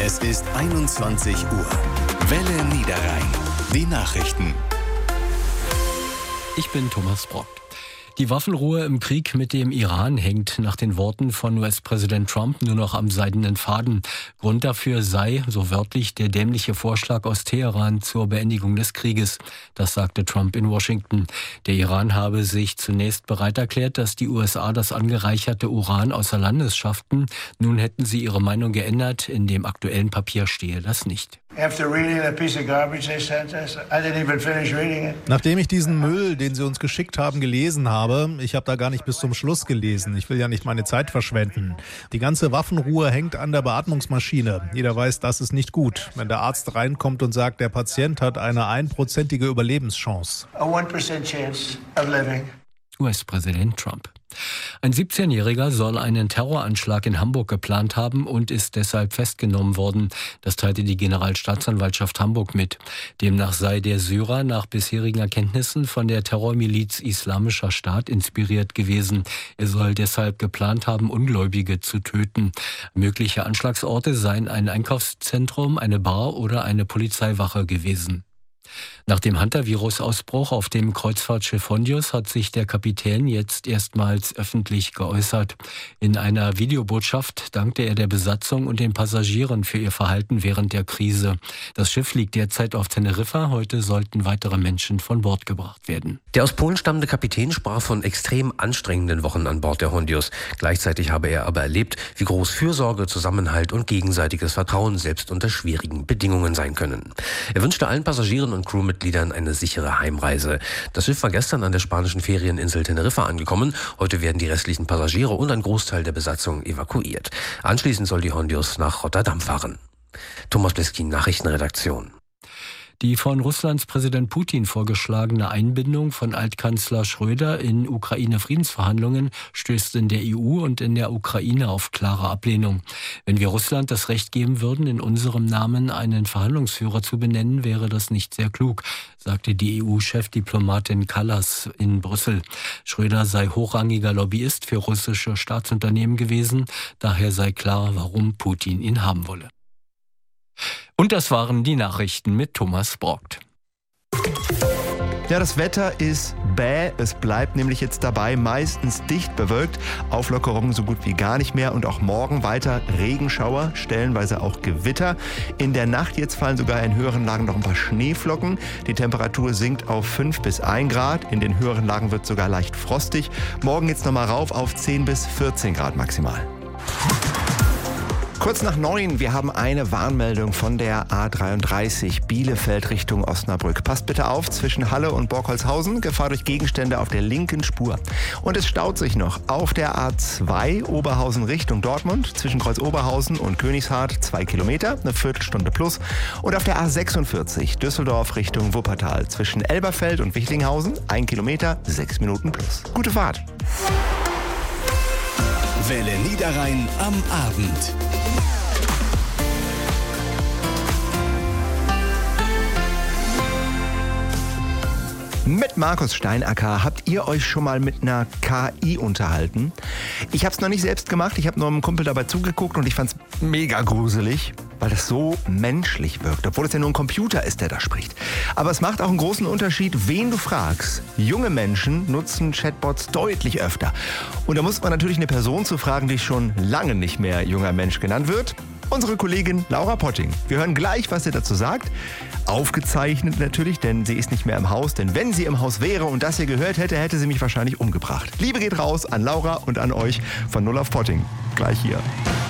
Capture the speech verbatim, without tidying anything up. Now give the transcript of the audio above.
Es ist einundzwanzig Uhr. Welle Niederrhein. Die Nachrichten. Ich bin Thomas Brock. Die Waffenruhe im Krieg mit dem Iran hängt nach den Worten von U S-Präsident Trump nur noch am seidenen Faden. Grund dafür sei, so wörtlich, der dämliche Vorschlag aus Teheran zur Beendigung des Krieges. Das sagte Trump in Washington. Der Iran habe sich zunächst bereit erklärt, dass die U S A das angereicherte Uran außer Landes schafften. Nun hätten sie ihre Meinung geändert. In dem aktuellen Papier stehe das nicht. Nachdem ich diesen Müll, den sie uns geschickt haben, gelesen habe, ich habe da gar nicht bis zum Schluss gelesen. Ich will ja nicht meine Zeit verschwenden. Die ganze Waffenruhe hängt an der Beatmungsmaschine. Jeder weiß, das ist nicht gut. Wenn der Arzt reinkommt und sagt, der Patient hat eine einprozentige Überlebenschance. U S-Präsident Trump. Ein siebzehnjähriger soll einen Terroranschlag in Hamburg geplant haben und ist deshalb festgenommen worden. Das teilte die Generalstaatsanwaltschaft Hamburg mit. Demnach sei der Syrer nach bisherigen Erkenntnissen von der Terrormiliz Islamischer Staat inspiriert gewesen. Er soll deshalb geplant haben, Ungläubige zu töten. Mögliche Anschlagsorte seien ein Einkaufszentrum, eine Bar oder eine Polizeiwache gewesen. Nach dem Hantavirus-Ausbruch auf dem Kreuzfahrtschiff Hondius hat sich der Kapitän jetzt erstmals öffentlich geäußert. In einer Videobotschaft dankte er der Besatzung und den Passagieren für ihr Verhalten während der Krise. Das Schiff liegt derzeit auf Teneriffa. Heute sollten weitere Menschen von Bord gebracht werden. Der aus Polen stammende Kapitän sprach von extrem anstrengenden Wochen an Bord der Hondius. Gleichzeitig habe er aber erlebt, wie groß Fürsorge, Zusammenhalt und gegenseitiges Vertrauen selbst unter schwierigen Bedingungen sein können. Er wünschte allen Passagieren und Crewmitgliedern eine sichere Heimreise. Das Schiff war gestern an der spanischen Ferieninsel Teneriffa angekommen. Heute werden die restlichen Passagiere und ein Großteil der Besatzung evakuiert. Anschließend soll die Hondius nach Rotterdam fahren. Thomas Bliskin, Nachrichtenredaktion. Die von Russlands Präsident Putin vorgeschlagene Einbindung von Altkanzler Schröder in Ukraine-Friedensverhandlungen stößt in der E U und in der Ukraine auf klare Ablehnung. Wenn wir Russland das Recht geben würden, in unserem Namen einen Verhandlungsführer zu benennen, wäre das nicht sehr klug, sagte die E U-Chefdiplomatin Kallas in Brüssel. Schröder sei hochrangiger Lobbyist für russische Staatsunternehmen gewesen, daher sei klar, warum Putin ihn haben wolle. Und das waren die Nachrichten mit Thomas Brockt. Ja, das Wetter ist bäh. Es bleibt nämlich jetzt dabei, meistens dicht bewölkt. Auflockerungen so gut wie gar nicht mehr und auch morgen weiter Regenschauer, stellenweise auch Gewitter. In der Nacht jetzt fallen sogar in höheren Lagen noch ein paar Schneeflocken. Die Temperatur sinkt auf fünf bis ein Grad. In den höheren Lagen wird es sogar leicht frostig. Morgen geht's nochmal rauf auf zehn bis vierzehn Grad maximal. Kurz nach neun, wir haben eine Warnmeldung von der A dreiunddreißig Bielefeld Richtung Osnabrück. Passt bitte auf, zwischen Halle und Borkholzhausen, Gefahr durch Gegenstände auf der linken Spur. Und es staut sich noch auf der A zwei Oberhausen Richtung Dortmund, zwischen Kreuz Oberhausen und Königshardt, zwei Kilometer, eine Viertelstunde plus. Und auf der A sechsundvierzig Düsseldorf Richtung Wuppertal, zwischen Elberfeld und Wichlinghausen, ein Kilometer, sechs Minuten plus. Gute Fahrt! Welle Niederrhein am Abend. Mit Markus Steinacker. Habt ihr euch schon mal mit einer K I unterhalten? Ich habe es noch nicht selbst gemacht. Ich habe nur einem Kumpel dabei zugeguckt und ich fand es mega gruselig, weil das so menschlich wirkt, obwohl es ja nur ein Computer ist, der da spricht. Aber es macht auch einen großen Unterschied, wen du fragst. Junge Menschen nutzen Chatbots deutlich öfter. Und da muss man natürlich eine Person zu fragen, die schon lange nicht mehr junger Mensch genannt wird. Unsere Kollegin Laura Potting. Wir hören gleich, was sie dazu sagt. Aufgezeichnet natürlich, denn sie ist nicht mehr im Haus. Denn wenn sie im Haus wäre und das hier gehört hätte, hätte sie mich wahrscheinlich umgebracht. Liebe geht raus an Laura und an euch von null auf Potting. Gleich hier.